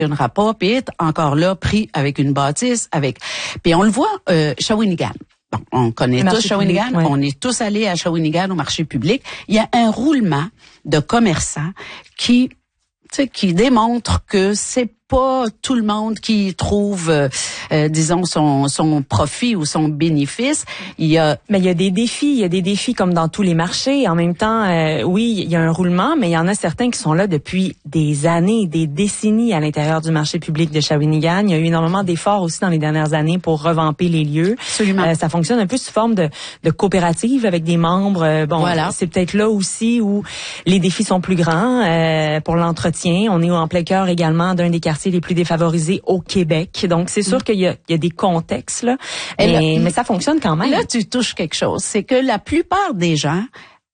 fonctionnera pas, puis est encore là, pris avec une bâtisse, puis on le voit, Shawinigan. Bon, on connaît tous Shawinigan, ouais. On est tous allés à Shawinigan au marché public. Il y a un roulement de commerçants qui démontre que c'est pas tout le monde qui trouve, disons, son profit ou son bénéfice. Mais il y a des défis. Il y a des défis comme dans tous les marchés. En même temps, oui, il y a un roulement, mais il y en a certains qui sont là depuis des années, des décennies à l'intérieur du marché public de Shawinigan. Il y a eu énormément d'efforts aussi dans les dernières années pour revamper les lieux. Absolument. Ça fonctionne un peu sous forme de coopérative avec des membres. Voilà. C'est peut-être là aussi où les défis sont plus grands pour l'entretien. On est en plein cœur également d'un des quartiers les plus défavorisés au Québec. Donc, c'est sûr qu'il y a des contextes, là. Mais ça fonctionne quand même. Là, tu touches quelque chose. C'est que la plupart des gens,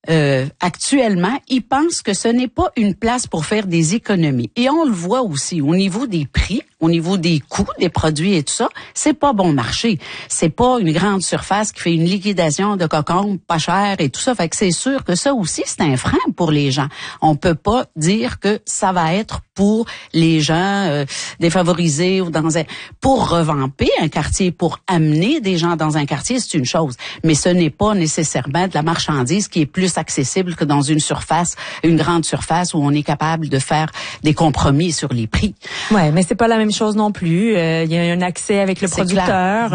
actuellement, ils pensent que ce n'est pas une place pour faire des économies. Et on le voit aussi au niveau des prix, au niveau des coûts des produits et tout ça, c'est pas bon marché. C'est pas une grande surface qui fait une liquidation de cocombes pas cher et tout ça. Fait que c'est sûr que ça aussi, c'est un frein pour les gens. On peut pas dire que ça va être pour les gens défavorisés ou pour revamper un quartier, pour amener des gens dans un quartier, c'est une chose. Mais ce n'est pas nécessairement de la marchandise qui est plus accessible que dans une grande surface où on est capable de faire des compromis sur les prix. Ouais, mais c'est pas la même chose non plus. Il y a un accès avec le producteur.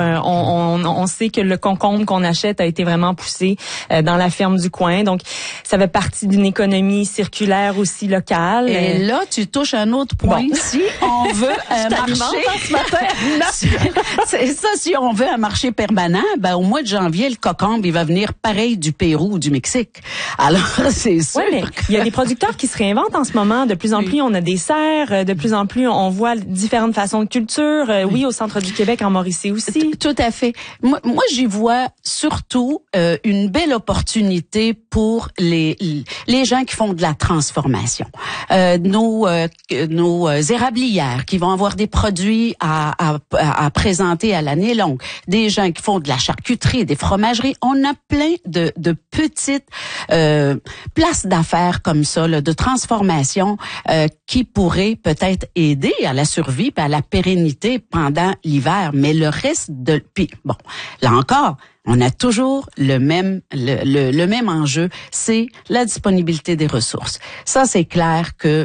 On sait que le concombre qu'on achète a été vraiment poussé dans la ferme du coin. Donc, ça fait partie d'une économie circulaire aussi locale. Et là, tu touches un autre point. Bon. Si on veut un marché, ce matin. C'est ça. Si on veut un marché permanent, ben au mois de janvier, le cocombe, il va venir pareil du Pérou ou du Mexique. Alors, c'est sûr. Oui, mais il y a des producteurs qui se réinventent en ce moment. De plus en plus, on a des serres. De plus en plus, on voit différentes façons de culture. Oui, au centre du Québec, en Mauricie aussi. Tout à fait. Moi, j'y vois surtout une belle opportunité pour les gens qui font de la transformation. Nos érablières qui vont avoir des produits à présenter à l'année longue. Des gens qui font de la charcuterie, des fromageries. On a plein de petites places d'affaires comme ça, là, de transformation qui pourraient peut-être aider à la survie et à la pérennité pendant l'hiver. Mais le reste puis bon, là encore, on a toujours le même enjeu, c'est la disponibilité des ressources. Ça, c'est clair que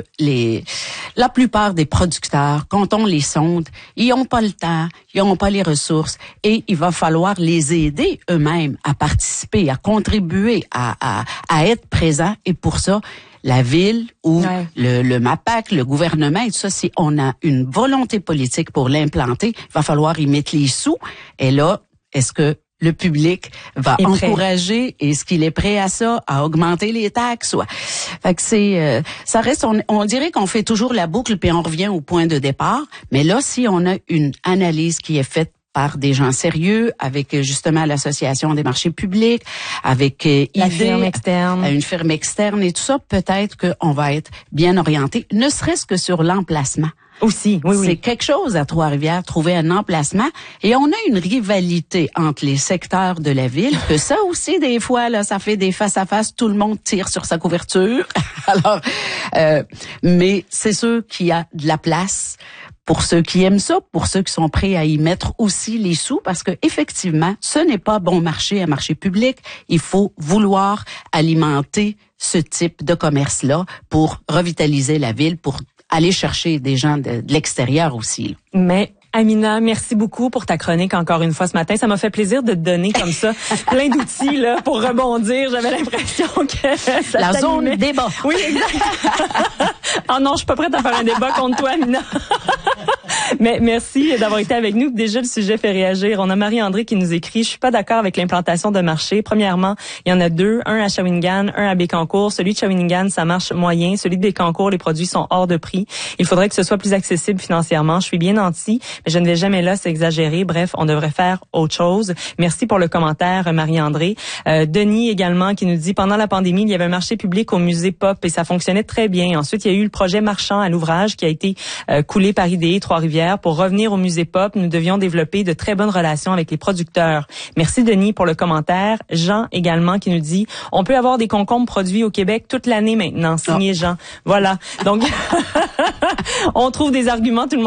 la plupart des producteurs, quand on les sonde, ils ont pas le temps, ils ont pas les ressources et il va falloir les aider eux-mêmes à participer, à contribuer, à être présents. Et pour ça, la ville ou le MAPAC, le gouvernement, et tout ça, si on a une volonté politique pour l'implanter, il va falloir y mettre les sous. Et là, est-ce que le public va encourager, est-ce qu'il est prêt à ça, à augmenter les taxes? Fait que ça reste, on dirait qu'on fait toujours la boucle puis on revient au point de départ. Mais là, si on a une analyse qui est faite par des gens sérieux, avec justement l'association des marchés publics, avec la firme externe, une firme externe et tout ça, peut-être qu'on va être bien orienté, ne serait-ce que sur l'emplacement. Aussi, oui. C'est quelque chose à Trois-Rivières, trouver un emplacement. Et on a une rivalité entre les secteurs de la ville, que ça aussi, des fois, là, ça fait des face-à-face, tout le monde tire sur sa couverture. Alors, mais c'est sûr qu'il y a de la place pour ceux qui aiment ça, pour ceux qui sont prêts à y mettre aussi les sous, parce que effectivement, ce n'est pas bon marché, un marché public. Il faut vouloir alimenter ce type de commerce-là pour revitaliser la ville, pour aller chercher des gens de l'extérieur aussi. Mais Amina, merci beaucoup pour ta chronique encore une fois ce matin. Ça m'a fait plaisir de te donner comme ça plein d'outils là pour rebondir. J'avais l'impression que ça la zone débat. Oui, exact. Oh non, je suis pas prête à faire un débat contre toi, Amina. Mais merci d'avoir été avec nous. Déjà, le sujet fait réagir. On a Marie-André qui nous écrit « Je suis pas d'accord avec l'implantation de marché. Premièrement, il y en a deux, un à Shawinigan, un à Bécancour. Celui de Shawinigan, ça marche moyen. Celui de Bécancour, les produits sont hors de prix. Il faudrait que ce soit plus accessible financièrement. Je suis bien nanti, mais je ne vais jamais là, c'est exagéré. Bref, on devrait faire autre chose. » Merci pour le commentaire, Marie-André. Denis également qui nous dit « Pendant la pandémie, il y avait un marché public au musée Pop et ça fonctionnait très bien. Ensuite, il y a eu le projet marchand à l'ouvrage qui a été coulé par IDE Trois-Rivières. Trois-Rivières. Pour revenir au musée Pop, nous devions développer de très bonnes relations avec les producteurs. Merci Denis pour le commentaire. Jean également qui nous dit, on peut avoir des concombres produits au Québec toute l'année maintenant. Signé Jean. Voilà. Donc, on trouve des arguments tout le monde.